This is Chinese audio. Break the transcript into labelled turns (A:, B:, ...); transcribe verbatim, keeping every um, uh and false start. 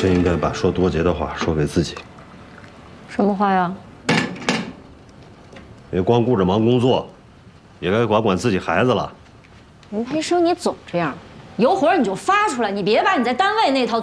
A: 真应该把说多节的话说给自己。
B: 什么话呀？
A: 别光顾着忙工作，也该管管自己孩子了。
B: 林培生，你总这样，有火你就发出来，你别把你在单位那套